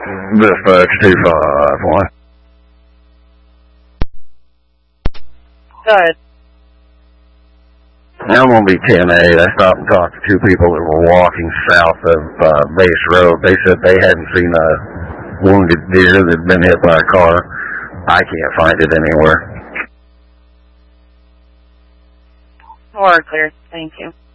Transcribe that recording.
Dispatch 251. Go ahead. I'm going to be 10A. I stopped and talked to two people that were walking south of Base Road. They said they hadn't seen a wounded deer that had been hit by a car. I can't find it anywhere. More clear. Thank you.